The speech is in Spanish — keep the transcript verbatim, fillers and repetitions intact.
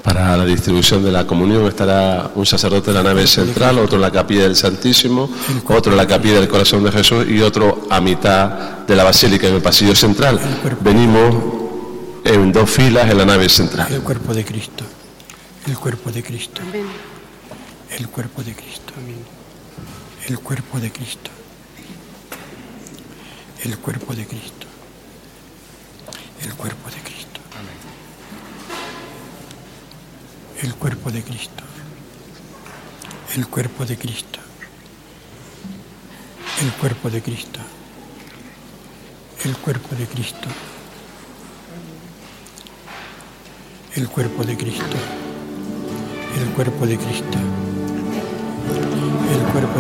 Para la distribución de la comunión estará un sacerdote en la nave central, otro en la capilla del Santísimo, otro en la capilla del Corazón de Jesús y otro a mitad de la basílica en el pasillo central. Venimos en dos filas en la nave central. El cuerpo de Cristo, el cuerpo de Cristo, el cuerpo de Cristo, el cuerpo de Cristo, el cuerpo de Cristo, el cuerpo de Cristo. El cuerpo de Cristo, el cuerpo de Cristo, el cuerpo de Cristo, el cuerpo de Cristo, el cuerpo de Cristo, el cuerpo de Cristo, el cuerpo